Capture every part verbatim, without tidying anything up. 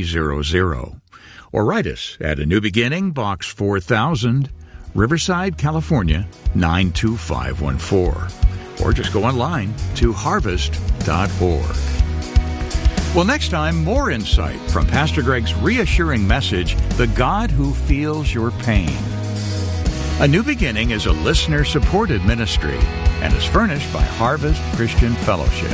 hundred. Or write us at A New Beginning, Box four thousand, Riverside, California, nine two five one four. Or just go online to harvest dot org. Well, next time, more insight from Pastor Greg's reassuring message, The God Who Feels Your Pain. A New Beginning is a listener-supported ministry and is furnished by Harvest Christian Fellowship.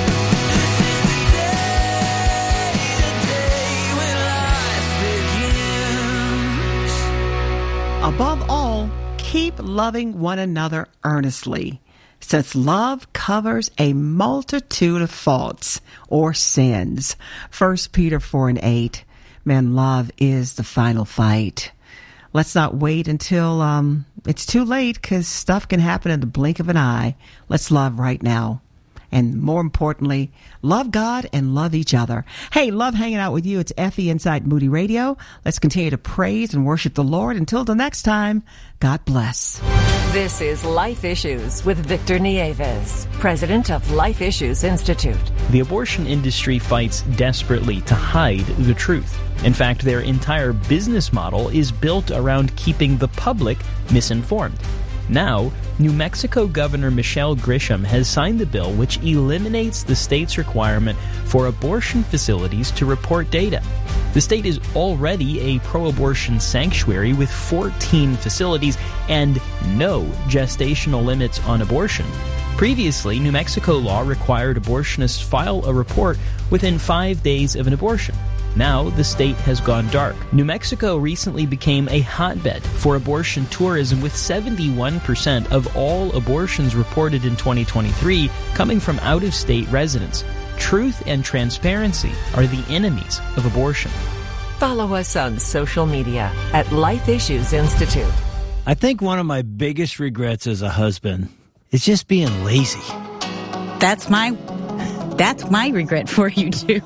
Above all, keep loving one another earnestly, since love covers a multitude of faults or sins. First Peter four and eight. Man, love is the final fight. Let's not wait until um, it's too late, because stuff can happen in the blink of an eye. Let's love right now. And more importantly, love God and love each other. Hey, love hanging out with you. It's Effie inside Moody Radio. Let's continue to praise and worship the Lord. Until the next time, God bless. This is Life Issues with Victor Nieves, president of Life Issues Institute. The abortion industry fights desperately to hide the truth. In fact, their entire business model is built around keeping the public misinformed. Now, New Mexico Governor Michelle Grisham has signed the bill which eliminates the state's requirement for abortion facilities to report data. The state is already a pro-abortion sanctuary with fourteen facilities and no gestational limits on abortion. Previously, New Mexico law required abortionists file a report within five days of an abortion. Now, the state has gone dark. New Mexico recently became a hotbed for abortion tourism, with seventy-one percent of all abortions reported in twenty twenty-three coming from out-of-state residents. Truth and transparency are the enemies of abortion. Follow us on social media at Life Issues Institute. I think one of my biggest regrets as a husband is just being lazy. That's my, that's my regret for you, too.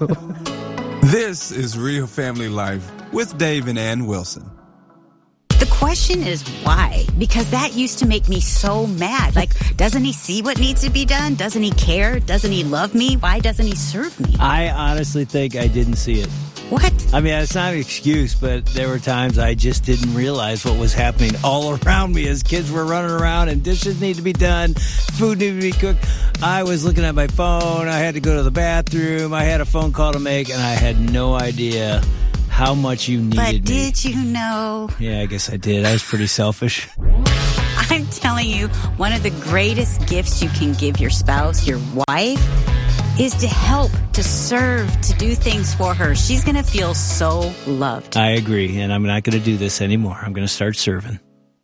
This is Real Family Life with Dave and Ann Wilson. The question is why? Because that used to make me so mad. Like, doesn't he see what needs to be done? Doesn't he care? Doesn't he love me? Why doesn't he serve me? I honestly think I didn't see it. What? I mean, it's not an excuse, but there were times I just didn't realize what was happening all around me as kids were running around and dishes need to be done, food needed to be cooked. I was looking at my phone. I had to go to the bathroom. I had a phone call to make, and I had no idea how much you needed but me. But did you know? Yeah, I guess I did. I was pretty selfish. I'm telling you, one of the greatest gifts you can give your spouse, your wife, is to help, to serve, to do things for her. She's going to feel so loved. I agree, and I'm not going to do this anymore. I'm going to start serving.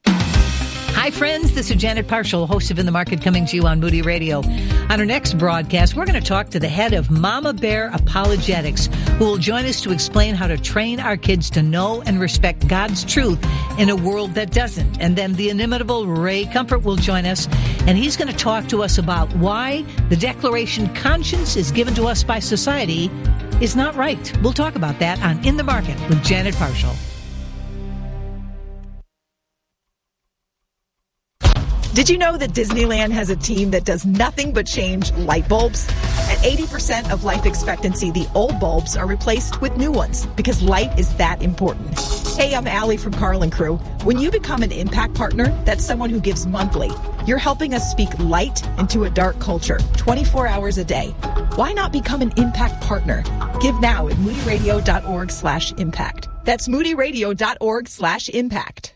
Hi, friends. This is Janet Parshall, host of In the Market, coming to you on Moody Radio. On our next broadcast, we're going to talk to the head of Mama Bear Apologetics, who will join us to explain how to train our kids to know and respect God's truth in a world that doesn't. And then the inimitable Ray Comfort will join us, and he's going to talk to us about why the declaration conscience is given to us by society is not right. We'll talk about that on In the Market with Janet Parshall. Did you know that Disneyland has a team that does nothing but change light bulbs? At eighty percent of life expectancy, the old bulbs are replaced with new ones because light is that important. Hey, I'm Allie from Carl and Crew. When you become an Impact Partner, that's someone who gives monthly. You're helping us speak light into a dark culture, twenty-four hours a day. Why not become an Impact Partner? Give now at moodyradio.org slash impact. That's moodyradio.org slash impact.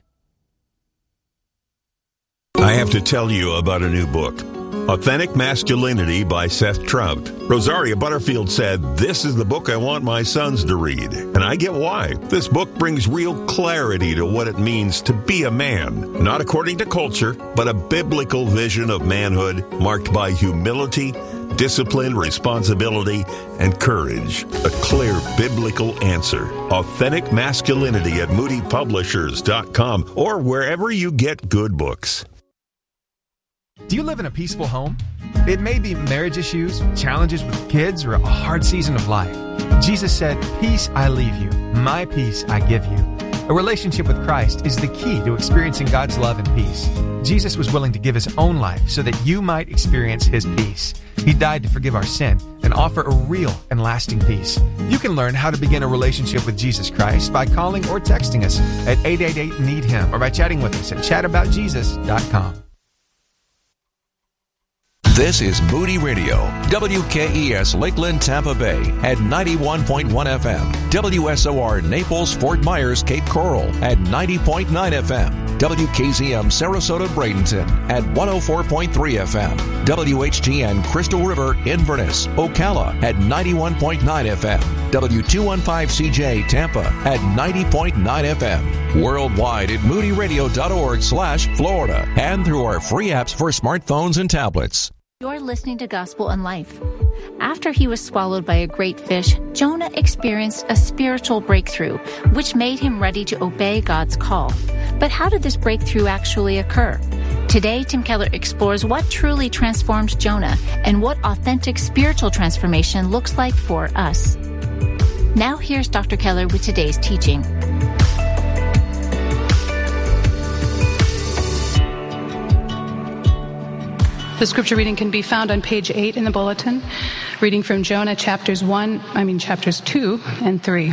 I have to tell you about a new book, Authentic Masculinity by Seth Trout. Rosaria Butterfield said, "This is the book I want my sons to read." And I get why. This book brings real clarity to what it means to be a man. Not according to culture, but a biblical vision of manhood marked by humility, discipline, responsibility, and courage. A clear biblical answer. Authentic Masculinity at moody publishers dot com or wherever you get good books. Do you live in a peaceful home? It may be marriage issues, challenges with kids, or a hard season of life. Jesus said, "Peace I leave you, my peace I give you." A relationship with Christ is the key to experiencing God's love and peace. Jesus was willing to give his own life so that you might experience his peace. He died to forgive our sin and offer a real and lasting peace. You can learn how to begin a relationship with Jesus Christ by calling or texting us at eight eight eight, need him or by chatting with us at chat about jesus dot com. This is Moody Radio, W K E S Lakeland, Tampa Bay at ninety-one point one F M, W S O R Naples, Fort Myers, Cape Coral at ninety point nine F M, W K Z M Sarasota, Bradenton at one oh four point three F M, W H T N Crystal River, Inverness, Ocala at ninety-one point nine F M, W two fifteen C J Tampa at ninety point nine F M, worldwide at moody radio dot org slash Florida, and through our free apps for smartphones and tablets. You're listening to Gospel in Life. After he was swallowed by a great fish, Jonah experienced a spiritual breakthrough, which made him ready to obey God's call. But how did this breakthrough actually occur? Today, Tim Keller explores what truly transformed Jonah and what authentic spiritual transformation looks like for us. Now here's Doctor Keller with today's teaching. The scripture reading can be found on page eight in the bulletin, reading from Jonah chapters one, I mean chapters two and three.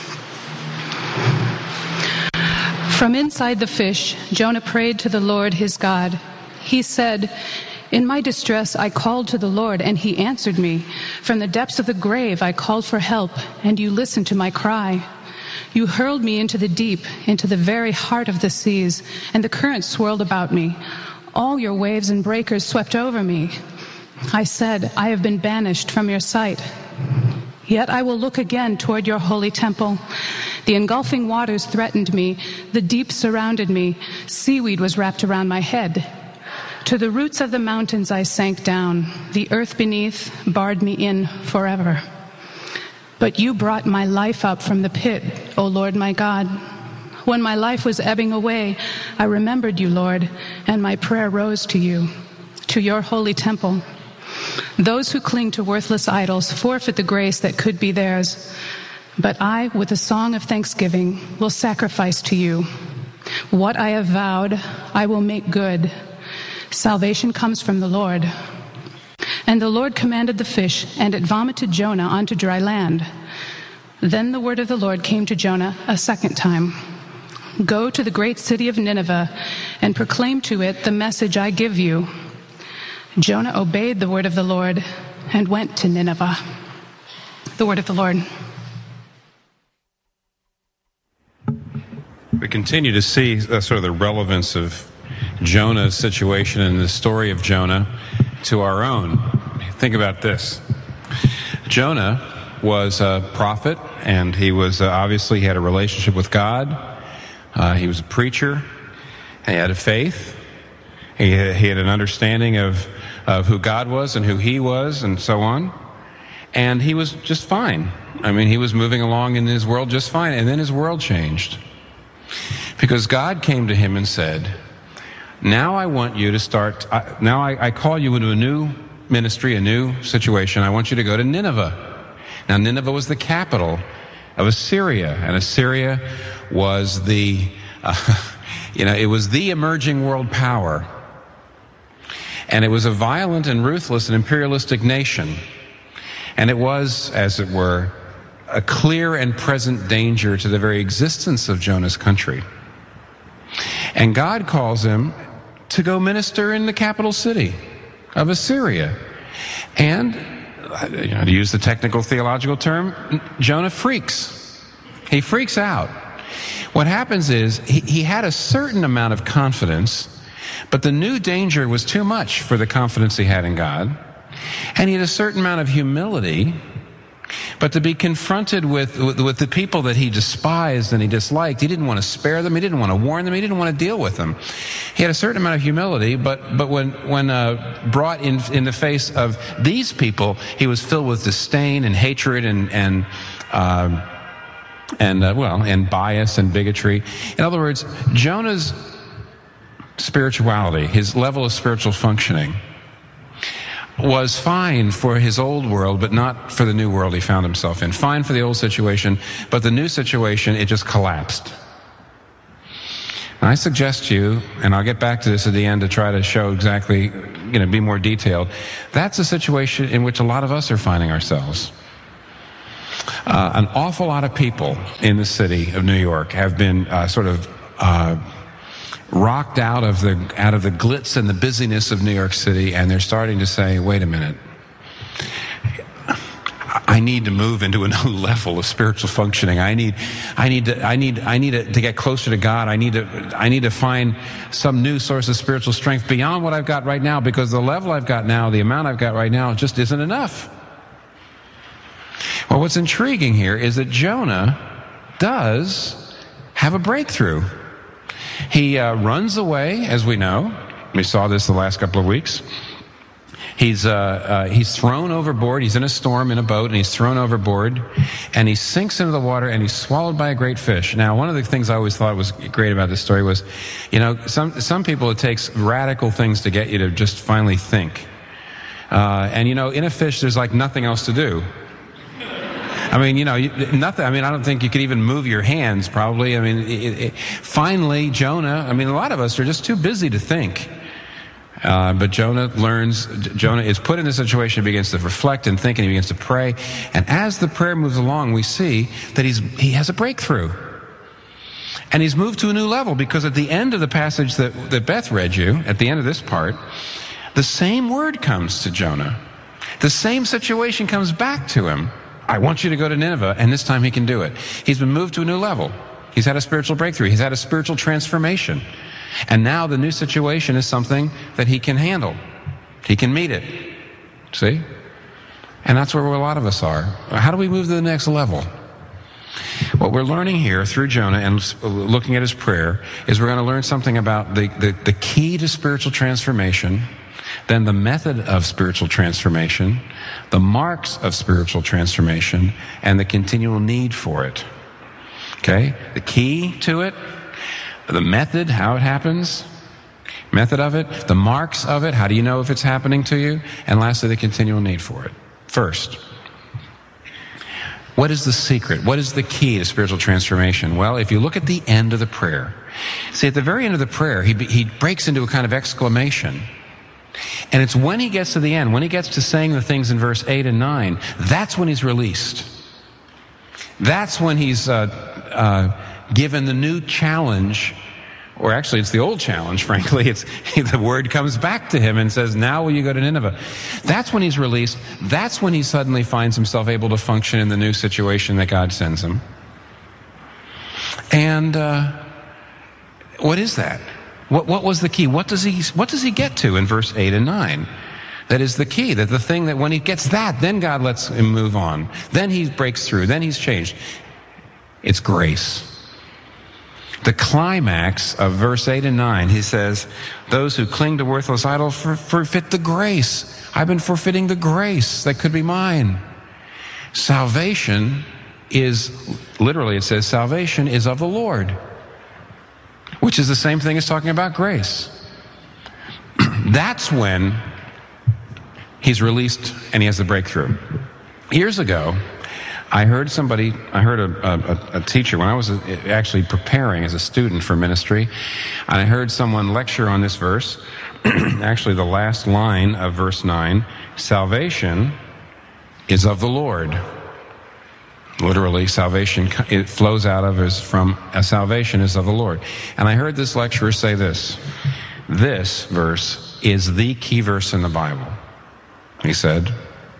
From inside the fish, Jonah prayed to the Lord his God. He said, "In my distress I called to the Lord, and he answered me. From the depths of the grave I called for help, and you listened to my cry. You hurled me into the deep, into the very heart of the seas, and the currents swirled about me. All your waves and breakers swept over me. I said, I have been banished from your sight. Yet I will look again toward your holy temple. The engulfing waters threatened me. The deep surrounded me. Seaweed was wrapped around my head. To the roots of the mountains I sank down. The earth beneath barred me in forever. But you brought my life up from the pit, O Lord my God. When my life was ebbing away, I remembered you, Lord, and my prayer rose to you, to your holy temple. Those who cling to worthless idols forfeit the grace that could be theirs. But I, with a song of thanksgiving, will sacrifice to you. What I have vowed, I will make good. Salvation comes from the Lord." And the Lord commanded the fish, and it vomited Jonah onto dry land. Then the word of the Lord came to Jonah a second time. "Go to the great city of Nineveh and proclaim to it the message I give you." Jonah obeyed the word of the Lord and went to Nineveh. The word of the Lord. We continue to see uh, sort of the relevance of Jonah's situation and the story of Jonah to our own. Think about this. Jonah was a prophet, and he was uh, obviously he had a relationship with God. Uh, he was a preacher. He had a faith. He had, he had an understanding of, of who God was and who he was and so on. And he was just fine. I mean, he was moving along in his world just fine. And then his world changed. Because God came to him and said, now I want you to start, uh, now I, I call you into a new ministry, a new situation. I want you to go to Nineveh. Now, Nineveh was the capital of Assyria. And Assyria was the, uh, you know, it was the emerging world power. And it was a violent and ruthless and imperialistic nation. And it was, as it were, a clear and present danger to the very existence of Jonah's country. And God calls him to go minister in the capital city of Assyria. And, you know, to use the technical theological term, Jonah freaks. He freaks out. What happens is he, he had a certain amount of confidence, but the new danger was too much for the confidence he had in God. And he had a certain amount of humility, but to be confronted with, with, with the people that he despised and he disliked, he didn't want to spare them, he didn't want to warn them, he didn't want to deal with them. He had a certain amount of humility, but, but when, when uh, brought in, in the face of these people, he was filled with disdain and hatred and, and uh, and uh, well, and bias and bigotry. In other words, Jonah's spirituality, his level of spiritual functioning, was fine for his old world, but not for the new world he found himself in. Fine for the old situation, but the new situation, it just collapsed. And I suggest to you, and I'll get back to this at the end to try to show exactly, you know, be more detailed. That's a situation in which a lot of us are finding ourselves. Uh, an awful lot of people in the city of New York have been uh, sort of uh, rocked out of the out of the glitz and the busyness of New York City, and they're starting to say, "Wait a minute, I need to move into a new level of spiritual functioning. I need, I need to, I need, I need to, to get closer to God. I need to, I need to find some new source of spiritual strength beyond what I've got right now, because the level I've got now, the amount I've got right now, just isn't enough." Well, what's intriguing here is that Jonah does have a breakthrough. He uh, runs away, as we know. We saw this the last couple of weeks. He's uh, uh, he's thrown overboard. He's in a storm in a boat, and he's thrown overboard, and he sinks into the water, and he's swallowed by a great fish. Now, one of the things I always thought was great about this story was, you know, some some people, it takes radical things to get you to just finally think. Uh, and, you know, in a fish, there's like nothing else to do. I mean, you know, nothing. I mean, I don't think you could even move your hands, probably. I mean, it, it, finally, Jonah, I mean, a lot of us are just too busy to think. Uh, but Jonah learns, Jonah is put in a situation, he begins to reflect and think, and he begins to pray. And as the prayer moves along, we see that he's he has a breakthrough. And he's moved to a new level, because at the end of the passage that, that Beth read you, at the end of this part, the same word comes to Jonah. The same situation comes back to him. I want you to go to Nineveh, and this time he can do it. He's been moved to a new level. He's had a spiritual breakthrough. He's had a spiritual transformation. And now the new situation is something that he can handle. He can meet it. See? And that's where a lot of us are. How do we move to the next level? What we're learning here through Jonah and looking at his prayer is we're going to learn something about the, the, the key to spiritual transformation, then the method of spiritual transformation, the marks of spiritual transformation, and the continual need for it. Okay? The key to it, the method, how it happens, method of it, the marks of it, how do you know if it's happening to you, and lastly, the continual need for it. First, what is the secret? What is the key to spiritual transformation? Well, if you look at the end of the prayer, see, at the very end of the prayer, he, he breaks into a kind of exclamation. And it's when he gets to the end, when he gets to saying the things in verse eight and nine, that's when he's released. That's when he's uh, uh, given the new challenge, or actually it's the old challenge, frankly. It's the word comes back to him and says, now will you go to Nineveh? That's when he's released. That's when he suddenly finds himself able to function in the new situation that God sends him. And uh, what is that? What, what was the key? What does he, what does he get to in verse eight and nine? That is the key, that the thing that when he gets that, then God lets him move on. Then he breaks through. Then he's changed. It's grace. The climax of verse eight and nine, he says, those who cling to worthless idols for, forfeit the grace. I've been forfeiting the grace that could be mine. Salvation is, literally it says, salvation is of the Lord, which is the same thing as talking about grace. That's when he's released and he has the breakthrough. Years ago, I heard somebody, I heard a, a, a teacher, when I was actually preparing as a student for ministry, and I heard someone lecture on this verse, actually the last line of verse nine, salvation is of the Lord. Literally, salvation, it flows out of is from, a salvation is of the Lord. And I heard this lecturer say this, this verse is the key verse in the Bible. He said,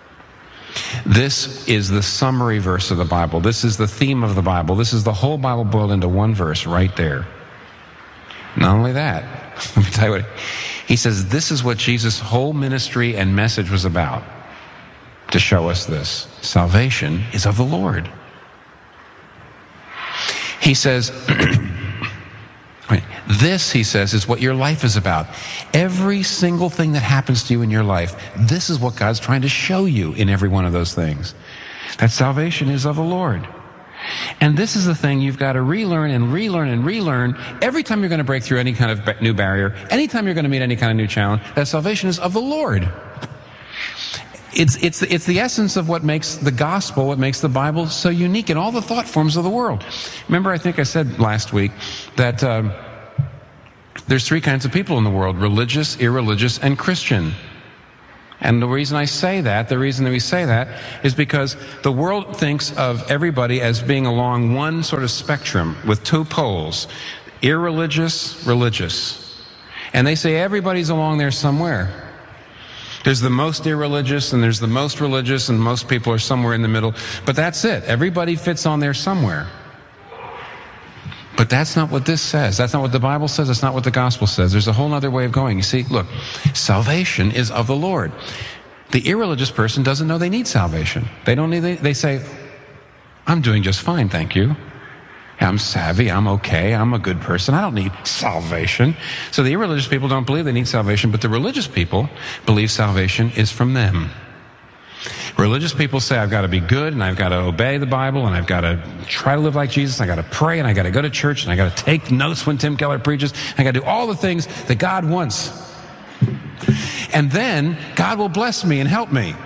this is the summary verse of the Bible. This is the theme of the Bible. This is the whole Bible boiled into one verse right there. Not only that, let me tell you what, he says this is what Jesus' whole ministry and message was about, to show us this. Salvation is of the Lord. He says, this, he says, is what your life is about. Every single thing that happens to you in your life, this is what God's trying to show you in every one of those things. That salvation is of the Lord. And this is the thing you've got to relearn and relearn and relearn every time you're going to break through any kind of new barrier, anytime you're going to meet any kind of new challenge, that salvation is of the Lord. It's, it's, it's the essence of what makes the gospel, what makes the Bible so unique in all the thought forms of the world. Remember, I think I said last week that... Um, There's three kinds of people in the world: religious, irreligious, and Christian. And the reason I say that, the reason that we say that, is because the world thinks of everybody as being along one sort of spectrum with two poles: irreligious, religious. And they say everybody's along there somewhere. There's the most irreligious and there's the most religious, and most people are somewhere in the middle. But that's it. Everybody fits on there somewhere. But that's not what this says. That's not what the Bible says. That's not what the gospel says. There's a whole other way of going. You see, look, salvation is of the Lord. The irreligious person doesn't know they need salvation. They don't need, they, they say, I'm doing just fine, thank you. I'm savvy, I'm okay, I'm a good person, I don't need salvation. So the irreligious people don't believe they need salvation, but the religious people believe salvation is from them. Religious people say, I've got to be good, and I've got to obey the Bible, and I've got to try to live like Jesus, and I've got to pray, and I've got to go to church, and I've got to take notes when Tim Keller preaches, and I've got to do all the things that God wants. And then God will bless me and help me.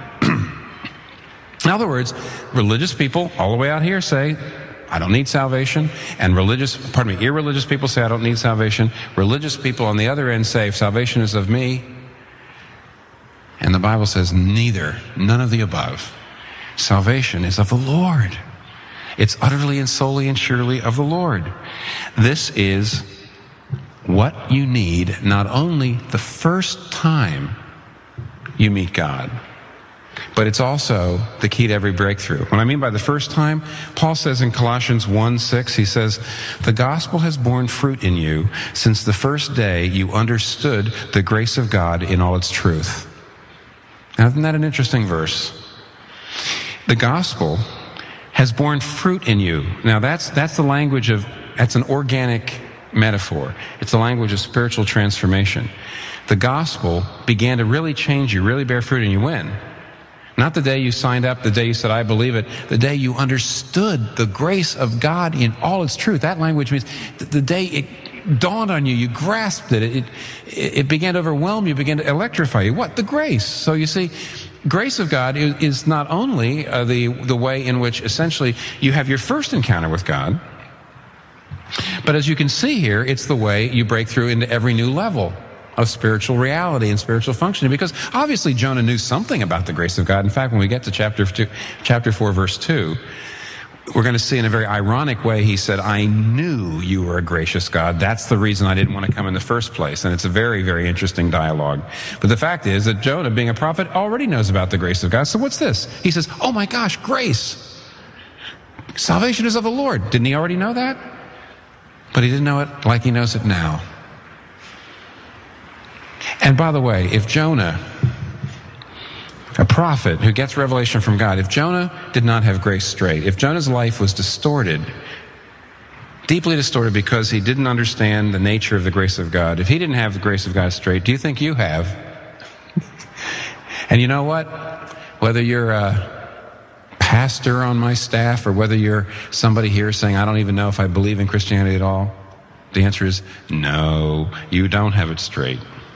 In other words, religious people all the way out here say, I don't need salvation. And religious, pardon me, irreligious people say, I don't need salvation. Religious people on the other end say, if salvation is of me. And the Bible says neither, none of the above. Salvation is of the Lord. It's utterly and solely and surely of the Lord. This is what you need not only the first time you meet God, but it's also the key to every breakthrough. What I mean by the first time, Paul says in Colossians one six, he says, the gospel has borne fruit in you since the first day you understood the grace of God in all its truth. Now, isn't that an interesting verse? The gospel has borne fruit in you. Now, that's that's the language of, that's an organic metaphor. It's the language of spiritual transformation. The gospel began to really change you, really bear fruit in you when? Not the day you signed up, the day you said, I believe it, the day you understood the grace of God in all its truth. That language means the day it dawned on you, you grasped it, it, it began to overwhelm you, began to electrify you. What? The grace. So you see, grace of God is, is not only uh, the, the way in which essentially you have your first encounter with God, but as you can see here, it's the way you break through into every new level of spiritual reality and spiritual functioning, because obviously Jonah knew something about the grace of God. In fact, when we get to chapter two, chapter four, verse two, we're going to see in a very ironic way, he said, I knew you were a gracious God. That's the reason I didn't want to come in the first place. And it's a very, very interesting dialogue. But the fact is that Jonah, being a prophet, already knows about the grace of God. So what's this? He says, oh my gosh, grace. Salvation is of the Lord. Didn't he already know that? But he didn't know it like he knows it now. And by the way, if Jonah, a prophet who gets revelation from God, if Jonah did not have grace straight, if Jonah's life was distorted, deeply distorted because he didn't understand the nature of the grace of God, if he didn't have the grace of God straight, do you think you have? And you know what? Whether you're a pastor on my staff or whether you're somebody here saying, I don't even know if I believe in Christianity at all, the answer is no, you don't have it straight.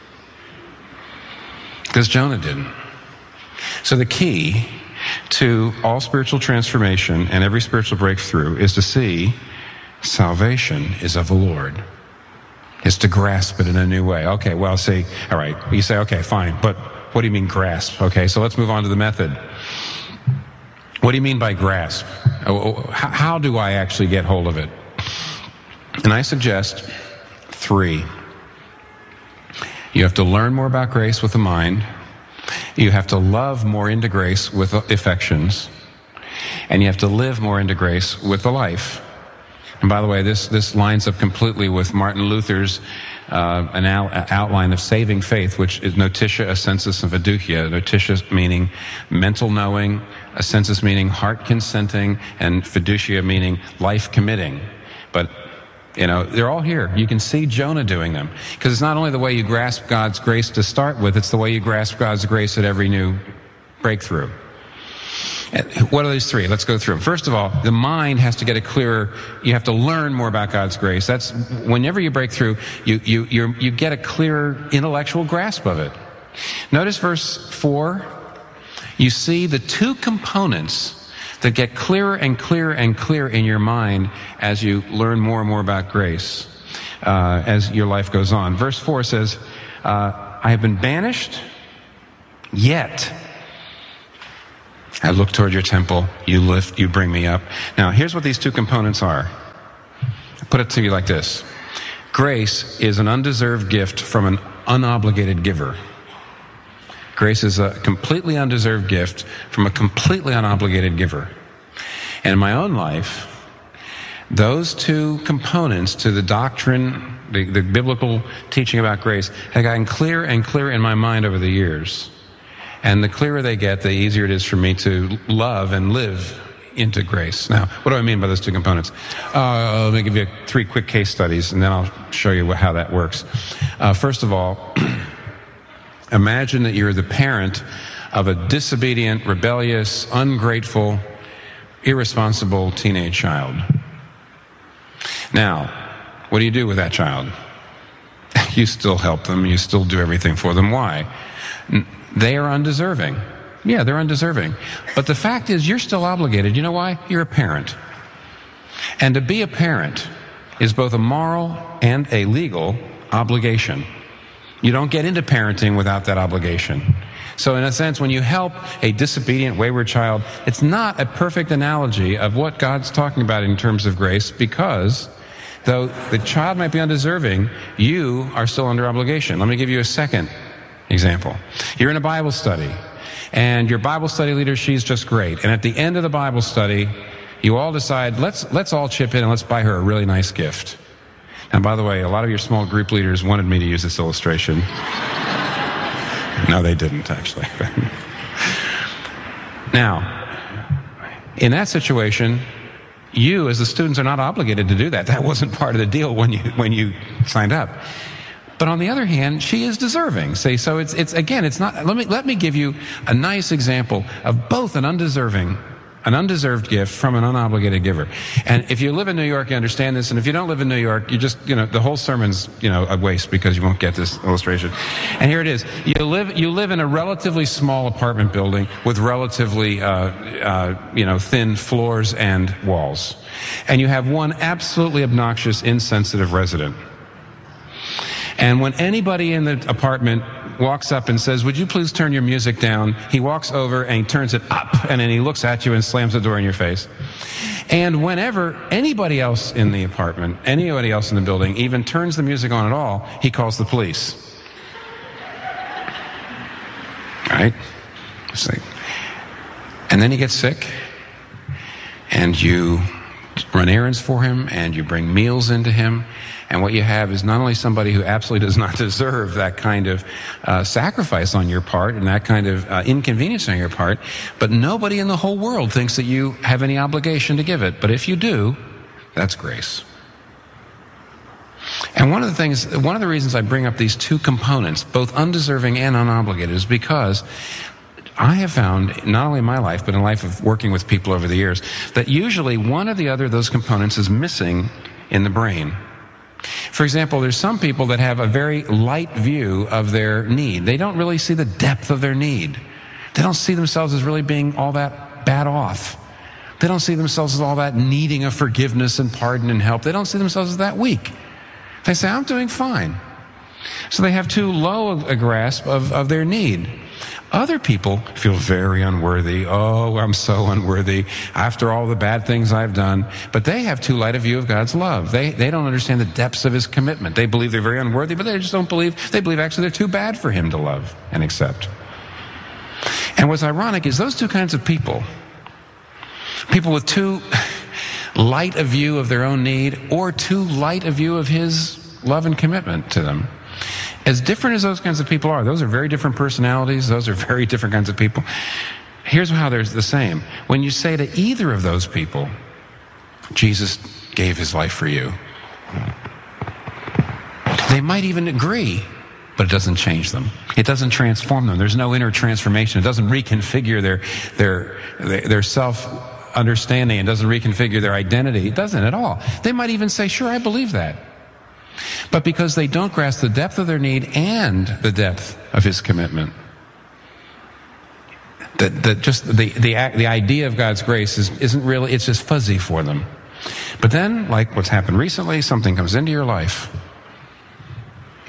Because Jonah didn't. So the key to all spiritual transformation and every spiritual breakthrough is to see salvation is of the Lord. Is to grasp it in a new way. Okay, well, see, all right, you say, okay, fine, but what do you mean grasp? Okay, so let's move on to the method. What do you mean by grasp? How do I actually get hold of it? And I suggest three. You have to learn more about grace with the mind. You have to love more into grace with affections. And you have to live more into grace with the life. And by the way, this, this lines up completely with Martin Luther's uh, an out, outline of saving faith, which is notitia, assensus, and fiducia. Notitia meaning mental knowing, assensus meaning heart consenting, and fiducia meaning life committing. But you know, they're all here. You can see Jonah doing them. Because it's not only the way you grasp God's grace to start with, it's the way you grasp God's grace at every new breakthrough. And what are these three? Let's go through them. First of all, the mind has to get a clearer, you have to learn more about God's grace. That's, whenever you break through, you, you, you're, you get a clearer intellectual grasp of it. Notice verse four. You see the two components that get clearer and clearer and clearer in your mind as you learn more and more about grace. uh, as your life goes on. Verse four says, uh, I have been banished, yet I look toward your temple, you lift, you bring me up. Now, here's what these two components are. I'll put it to you like this. Grace is an undeserved gift from an unobligated giver. Grace is a completely undeserved gift from a completely unobligated giver. And in my own life, those two components to the doctrine, the, the biblical teaching about grace, have gotten clearer and clearer in my mind over the years. And the clearer they get, the easier it is for me to love and live into grace. Now, what do I mean by those two components? Uh, let me give you three quick case studies, and then I'll show you how that works. Uh, first of all, imagine that you're the parent of a disobedient, rebellious, ungrateful, irresponsible teenage child. Now, what do you do with that child? You still help them. You still do everything for them. Why? They are undeserving. Yeah, they're undeserving. But the fact is, you're still obligated. You know why? You're a parent. And to be a parent is both a moral and a legal obligation. You don't get into parenting without that obligation. So in a sense, when you help a disobedient, wayward child, it's not a perfect analogy of what God's talking about in terms of grace, because though the child might be undeserving, you are still under obligation. Let me give you a second example. You're in a Bible study, and your Bible study leader, she's just great. And at the end of the Bible study, you all decide, let's let's all chip in and let's buy her a really nice gift. And by the way, a lot of your small group leaders wanted me to use this illustration. No, they didn't, actually. Now, in that situation, you as the students are not obligated to do that. That wasn't part of the deal when you when you signed up. But on the other hand, she is deserving. See, so it's it's again, it's not. Let me let me give you a nice example of both an undeserving, an undeserved gift from an unobligated giver. And if you live in New York, you understand this. And if you don't live in New York, you just, you know, the whole sermon's, you know, a waste because you won't get this illustration. And here it is. You live you live in a relatively small apartment building with relatively, uh, uh, you know, thin floors and walls. And you have one absolutely obnoxious, insensitive resident. And when anybody in the apartment walks up and says, would you please turn your music down? He walks over and he turns it up, and then he looks at you and slams the door in your face. And whenever anybody else in the apartment, anybody else in the building even turns the music on at all, he calls the police. Right? See. And then he gets sick, and you run errands for him, and you bring meals into him. And what you have is not only somebody who absolutely does not deserve that kind of uh, sacrifice on your part and that kind of uh, inconvenience on your part, but nobody in the whole world thinks that you have any obligation to give it. But if you do, that's grace. And one of the things, one of the reasons I bring up these two components, both undeserving and unobligated, is because I have found, not only in my life, but in the life of working with people over the years, that usually one or the other of those components is missing in the brain. For example, there's some people that have a very light view of their need. They don't really see the depth of their need. They don't see themselves as really being all that bad off. They don't see themselves as all that needing of forgiveness and pardon and help. They don't see themselves as that weak. They say, I'm doing fine. So they have too low a grasp of, of their need. Other people feel very unworthy. Oh, I'm so unworthy after all the bad things I've done. But they have too light a view of God's love. They they don't understand the depths of His commitment. They believe they're very unworthy, but they just don't believe, they believe actually they're too bad for Him to love and accept. And what's ironic is those two kinds of people, people with too light a view of their own need or too light a view of His love and commitment to them, as different as those kinds of people are, those are very different personalities, those are very different kinds of people. Here's how they're the same. When you say to either of those people, Jesus gave His life for you, they might even agree, but it doesn't change them. It doesn't transform them. There's no inner transformation. It doesn't reconfigure their, their, their, their self-understanding. It doesn't reconfigure their identity. It doesn't at all. They might even say, sure, I believe that. But because they don't grasp the depth of their need and the depth of His commitment, that that just the the the idea of God's grace is isn't really, it's just fuzzy for them. But then, like what's happened recently, something comes into your life,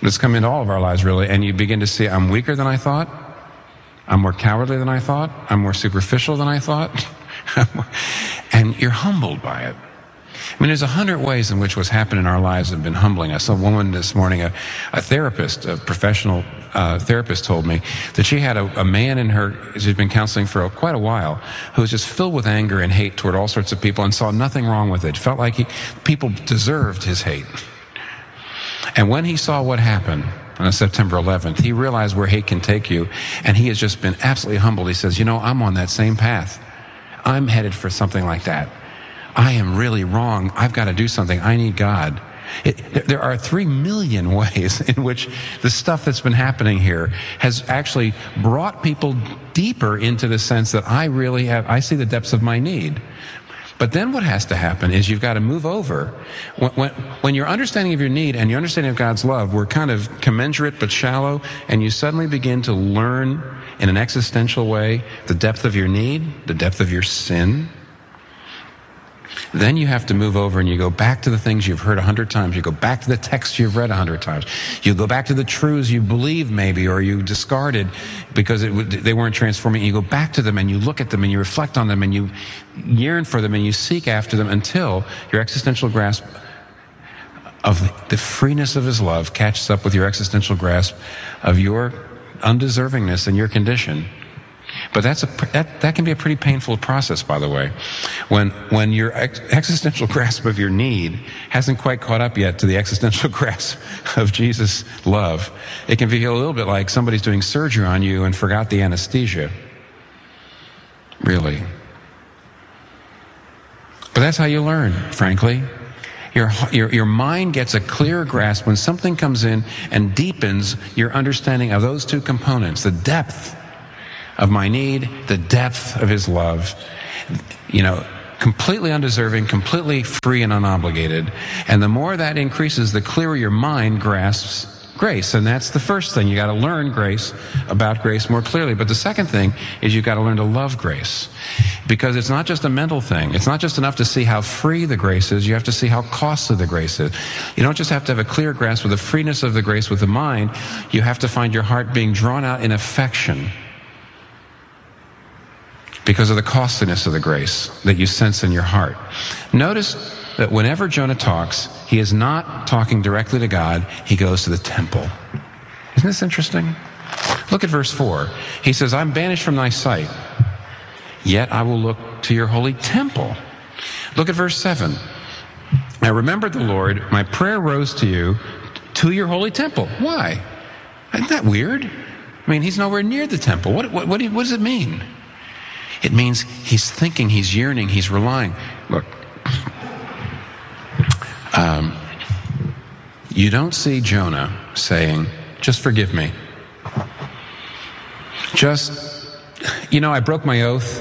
It's come into all of our lives, really, and you begin to see, I'm weaker than I thought. I'm more cowardly than I thought. I'm more superficial than I thought. And you're humbled by it. I mean, there's a hundred ways in which what's happened in our lives have been humbling us. A woman this morning, a, a therapist, a professional uh, therapist told me that she had a, a man in her, she's been counseling for a, quite a while, who was just filled with anger and hate toward all sorts of people and saw nothing wrong with it. Felt like he, people deserved his hate. And when he saw what happened on September eleventh, he realized where hate can take you, and he has just been absolutely humbled. He says, you know, I'm on that same path. I'm headed for something like that. I am really wrong. I've got to do something. I need God. It, there are three million ways in which the stuff that's been happening here has actually brought people deeper into the sense that I really have, I see the depths of my need. But then what has to happen is you've got to move over. When, when, when your understanding of your need and your understanding of God's love were kind of commensurate but shallow, and you suddenly begin to learn in an existential way the depth of your need, the depth of your sin, then you have to move over and you go back to the things you've heard a hundred times. You go back to the texts you've read a hundred times. You go back to the truths you believe maybe or you discarded because it, they weren't transforming. You go back to them and you look at them and you reflect on them and you yearn for them and you seek after them until your existential grasp of the freeness of His love catches up with your existential grasp of your undeservingness and your condition. But that's a, that, that can be a pretty painful process, by the way. When, when your ex- existential grasp of your need hasn't quite caught up yet to the existential grasp of Jesus' love, it can feel a little bit like somebody's doing surgery on you and forgot the anesthesia. Really. But that's how you learn, frankly. Your, your, your mind gets a clearer grasp when something comes in and deepens your understanding of those two components, the depth of my need, the depth of His love, you know, completely undeserving, completely free and unobligated. And the more that increases, the clearer your mind grasps grace. And that's the first thing. You got to learn grace, about grace more clearly. But the second thing is you've got to learn to love grace. Because it's not just a mental thing. It's not just enough to see how free the grace is. You have to see how costly the grace is. You don't just have to have a clear grasp of the freeness of the grace with the mind. You have to find your heart being drawn out in affection because of the costliness of the grace that you sense in your heart. Notice that whenever Jonah talks, he is not talking directly to God. He goes to the temple. Isn't this interesting? Look at verse four. He says, I'm banished from thy sight, yet I will look to your holy temple. Look at verse seven. I remembered the Lord, my prayer rose to you, to your holy temple. Why? Isn't that weird? I mean, he's nowhere near the temple. What, what, what, what does it mean? It means he's thinking, he's yearning, he's relying. Look, um, you don't see Jonah saying, just forgive me. Just, you know, I broke my oath,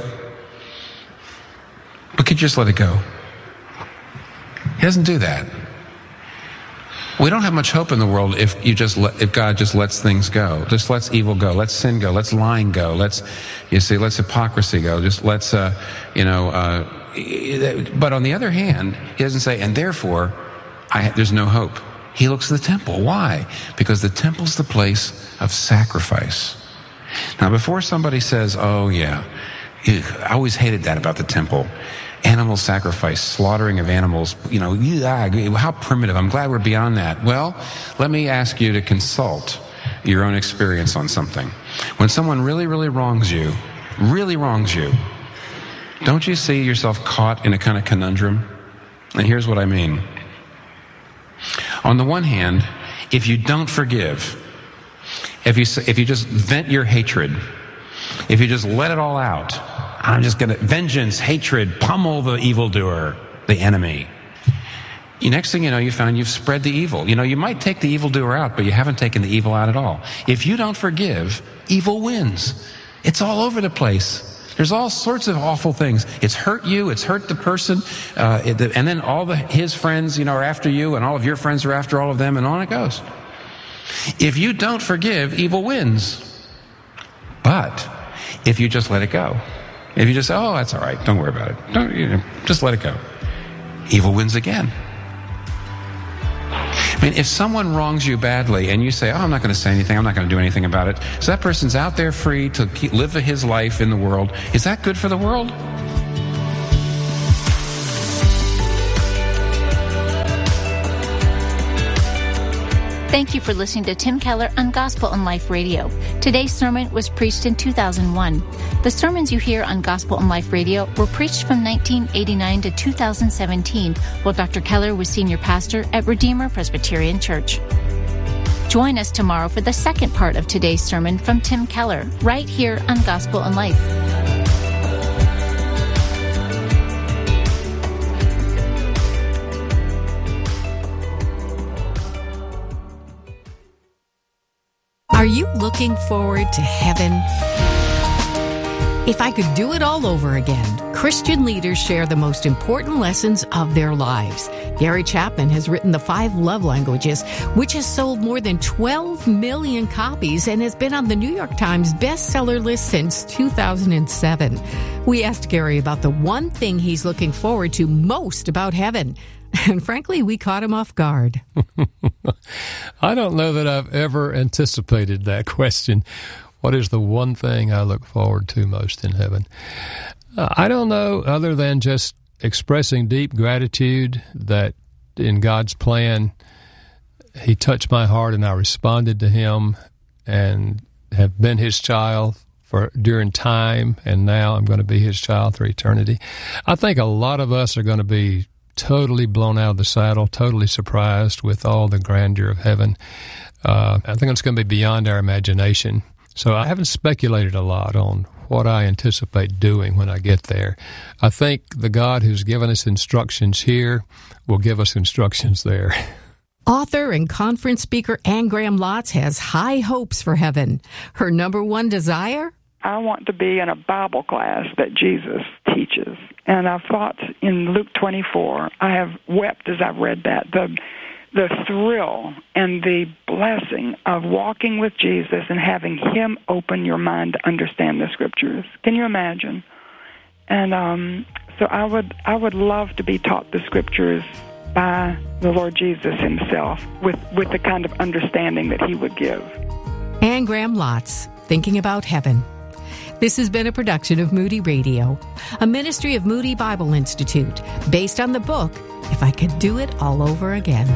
but could you just let it go? He doesn't do that. We don't have much hope in the world if you just let, if God just lets things go. Just lets evil go. Let's sin go. Let's lying go. Let's, you see, let's hypocrisy go. Just let's, uh, you know, uh, but on the other hand, he doesn't say, and therefore, I, there's no hope. He looks at the temple. Why? Because the temple's the place of sacrifice. Now, before somebody says, oh yeah, I always hated that about the temple. Animal sacrifice, slaughtering of animals, you know, how primitive. I'm glad we're beyond that. Well, let me ask you to consult your own experience on something. When someone really, really wrongs you, really wrongs you, don't you see yourself caught in a kind of conundrum? And here's what I mean. On the one hand, if you don't forgive, if you, if you just vent your hatred, if you just let it all out, I'm just going to, vengeance, hatred, pummel the evildoer, the enemy. The next thing you know, you found you've spread the evil. You know, you might take the evildoer out, but you haven't taken the evil out at all. If you don't forgive, evil wins. It's all over the place. There's all sorts of awful things. It's hurt you, it's hurt the person, uh, it, and then all the, his friends, you know, are after you, and all of your friends are after all of them, and on it goes. If you don't forgive, evil wins. But if you just let it go, if you just say, oh, that's all right, don't worry about it, don't, you know, just let it go, evil wins again. I mean, if someone wrongs you badly and you say, oh, I'm not going to say anything, I'm not going to do anything about it, so that person's out there free to keep, live his life in the world. Is that good for the world? Thank you for listening to Tim Keller on Gospel and Life Radio. Today's sermon was preached in two thousand one. The sermons you hear on Gospel and Life Radio were preached from nineteen eighty-nine to two thousand seventeen, while Doctor Keller was senior pastor at Redeemer Presbyterian Church. Join us tomorrow for the second part of today's sermon from Tim Keller, right here on Gospel and Life. Are you looking forward to heaven? If I could do it all over again, Christian leaders share the most important lessons of their lives. Gary Chapman has written The Five Love Languages, which has sold more than twelve million copies and has been on the New York Times bestseller list since two thousand seven. We asked Gary about the one thing he's looking forward to most about heaven. And frankly, we caught him off guard. I don't know that I've ever anticipated that question. What is the one thing I look forward to most in heaven? Uh, I don't know, other than just expressing deep gratitude that in God's plan, He touched my heart and I responded to Him and have been His child for during time, and now I'm going to be His child for eternity. I think a lot of us are going to be totally blown out of the saddle, totally surprised with all the grandeur of heaven. Uh, I think it's going to be beyond our imagination. So I haven't speculated a lot on what I anticipate doing when I get there. I think the God who's given us instructions here will give us instructions there. Author and conference speaker Anne Graham Lotz has high hopes for heaven. Her number one desire? I want to be in a Bible class that Jesus teaches. And I've thought in Luke twenty-four, I have wept as I've read that, the the thrill and the blessing of walking with Jesus and having Him open your mind to understand the Scriptures. Can you imagine? And um, so I would I would love to be taught the Scriptures by the Lord Jesus Himself with, with the kind of understanding that He would give. Anne Graham Lotz, Thinking About Heaven. This has been a production of Moody Radio, a ministry of Moody Bible Institute, based on the book, If I Could Do It All Over Again.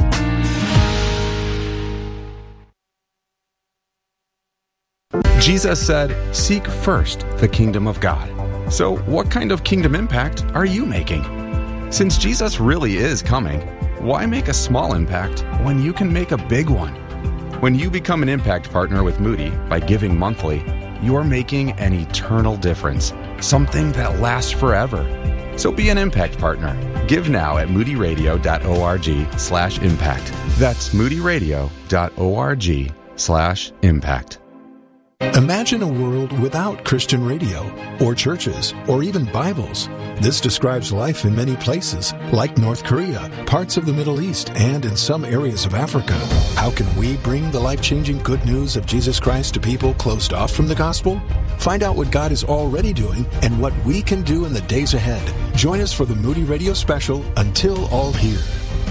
Jesus said, "Seek first the kingdom of God." So what kind of kingdom impact are you making? Since Jesus really is coming, why make a small impact when you can make a big one? When you become an impact partner with Moody by giving monthly, you are making an eternal difference, something that lasts forever. So be an impact partner. Give now at moodyradio.org slash impact. That's moodyradio.org slash impact. Imagine a world without Christian radio, or churches, or even Bibles. This describes life in many places, like North Korea, parts of the Middle East, and in some areas of Africa. How can we bring the life-changing good news of Jesus Christ to people closed off from the gospel? Find out what God is already doing and what we can do in the days ahead. Join us for the Moody Radio special, Until All Hear.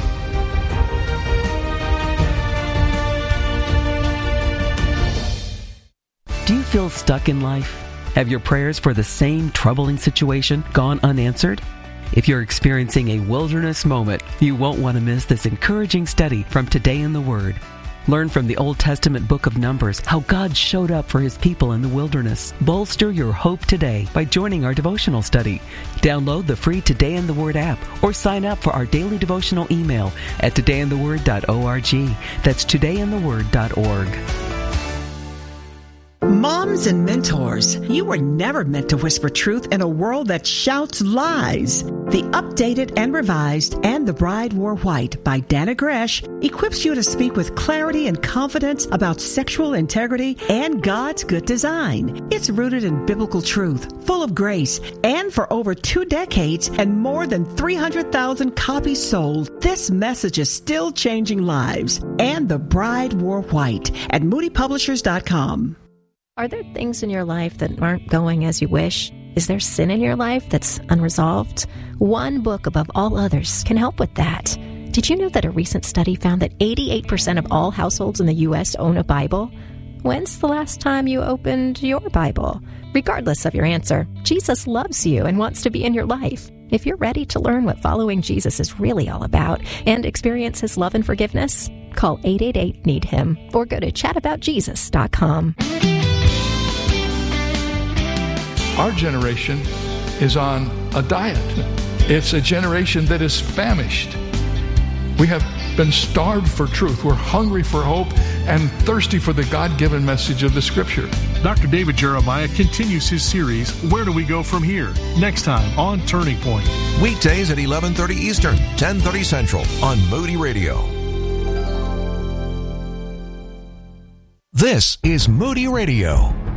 Do you feel stuck in life? Have your prayers for the same troubling situation gone unanswered? If you're experiencing a wilderness moment, you won't want to miss this encouraging study from Today in the Word. Learn from the Old Testament book of Numbers how God showed up for His people in the wilderness. Bolster your hope today by joining our devotional study. Download the free Today in the Word app or sign up for our daily devotional email at today in the word dot org. That's today in the word dot org. Moms and mentors, you were never meant to whisper truth in a world that shouts lies. The Updated and Revised and The Bride Wore White by Dana Gresh equips you to speak with clarity and confidence about sexual integrity and God's good design. It's rooted in biblical truth, full of grace, and for over two decades and more than three hundred thousand copies sold, this message is still changing lives. And The Bride Wore White at moody publishers dot com. Are there things in your life that aren't going as you wish? Is there sin in your life that's unresolved? One book above all others can help with that. Did you know that a recent study found that eighty-eight percent of all households in the U S own a Bible? When's the last time you opened your Bible? Regardless of your answer, Jesus loves you and wants to be in your life. If you're ready to learn what following Jesus is really all about and experience his love and forgiveness, call eight eight eight, need him or go to chat about jesus dot com. Our generation is on a diet. It's a generation that is famished. We have been starved for truth. We're hungry for hope and thirsty for the God-given message of the Scripture. Doctor David Jeremiah continues his series, Where Do We Go From Here? Next time on Turning Point. Weekdays at eleven thirty Eastern, ten thirty Central on Moody Radio. This is Moody Radio.